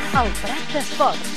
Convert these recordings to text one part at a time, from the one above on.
El Prat d'Esports.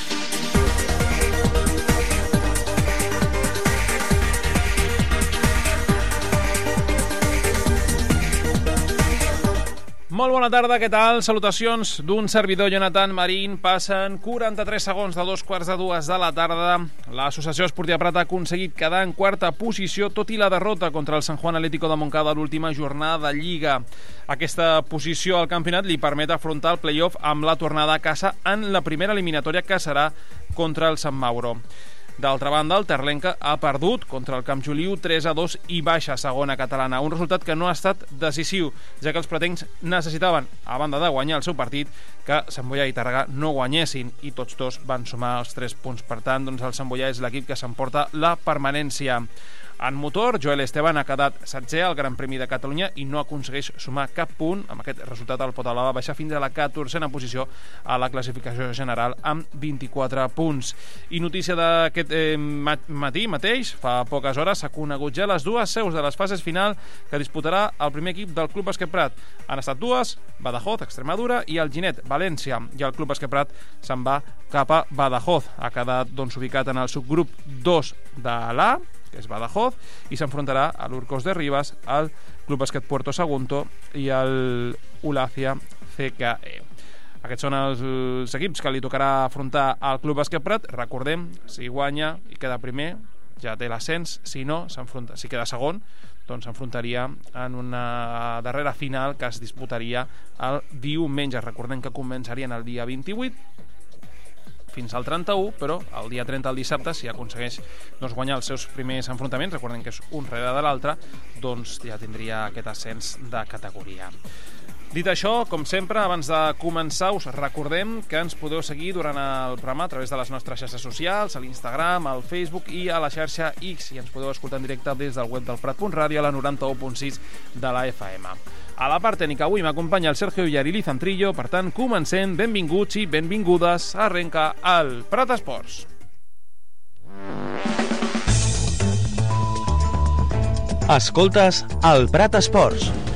Molt bona tarda, què tal? Salutacions d'un servidor, Jonathan Marín. Passen 43 segons de 2:15 de la tarda. L'Associació Esportiva Prat ha aconseguit quedar en quarta posició, tot i la derrota contra el San Juan Atlético de Montcada a l'última jornada de Lliga. Aquesta posició al campionat li permet afrontar el play-off amb la tornada a casa en la primera eliminatòria, que serà contra el Sant Mauro. D'altra banda, el Terlenca ha perdut contra el Camp Joliu 3-2 i baixa a segona catalana. Un resultat que no ha estat decisiu, ja que els pretencs necessitaven, a banda de guanyar el seu partit, que Sant Boià i Tàrrega no guanyessin, i tots dos van sumar els 3 punts. Per tant, doncs el Sant Boià és l'equip que s'emporta la permanència. En motor, Joel Esteban ha quedat 7è al Gran Premi de Catalunya i no aconsegueix sumar cap punt. Amb aquest resultat, el Potalà va baixar fins a la 14a posició a la classificació general amb 24 punts. I notícia d'aquest matí mateix, fa poques hores, s'ha conegut ja les dues seus de les fases final que disputarà el primer equip del Club Bàsquet Prat. Han estat dues, Badajoz, Extremadura, i el Ginet, València. I el Club Bàsquet Prat se'n va cap a Badajoz. Ha quedat ubicat en el subgrup 2 de l'A, que és Badajoz, i s'enfrontarà a l'Urcos de Rivas, al Club Bàsquet Puerto Sagunto i al Ulacia CKE. Aquests són els equips que li tocarà afrontar al Club Bàsquet Prat. Recordem, si guanya i queda primer, ja té l'ascens. Si no, si queda segon, doncs s'enfrontaria en una darrera final que es disputaria el diumenge. Recordem que començarien el dia 28 fins al 31, però el dia 30, el dissabte, si aconsegueix guanyar els seus primers enfrontaments, recordem que és un darrere de l'altre, doncs ja tindria aquest ascens de categoria. Dit això, com sempre, abans de començar, us recordem que ens podeu seguir durant el programa a través de les nostres xarxes socials, a l'Instagram, al Facebook i a la xarxa X, i ens podeu escoltar en directe des del web del Prat.ràdio a la 91.6 de la FM. A la part tècnica avui m'acompanya el Sergio Villar i l'Izantrillo. Per tant, comencem. Benvinguts i benvingudes. Arrenca el Prat Esports. Escoltes el Prat Esports.